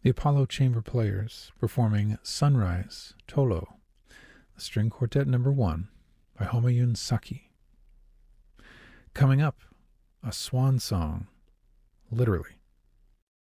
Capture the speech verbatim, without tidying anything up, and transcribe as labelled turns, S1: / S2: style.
S1: The Apollo Chamber Players performing Sunrise, Tolo, the String Quartet Number One by Homayun Saki. Coming up, a swan song, literally,